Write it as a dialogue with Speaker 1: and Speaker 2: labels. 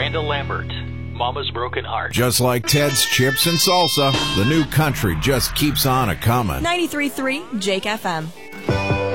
Speaker 1: Randall Lambert, Mama's Broken Heart.
Speaker 2: Just like Ted's Chips and Salsa, the new country just keeps on a-coming.
Speaker 3: 93.3 Jake FM.